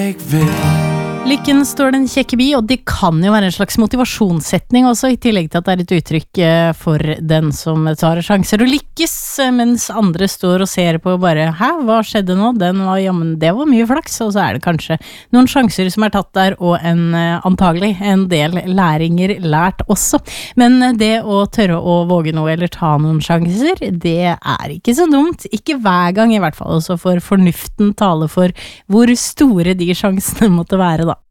Lykken står den kjekke bi, og det kan jo være en slags motivasjonssetning også, i tillegg til at det er et uttrykk for den som tar sjanser og lykkes, mens andre står og ser på bare, hæ, hva skjedde nå? Jammen, det var mye flaks, og så er det kanskje noen sjanser som er tatt der, og antagelig en del læringer lært også. Men det å tørre å våge noe, eller ta noen sjanser, det er ikke så dumt, ikke hver gang i hvert fall, også for fornuften taler for hvor store de sjansene måtte være da.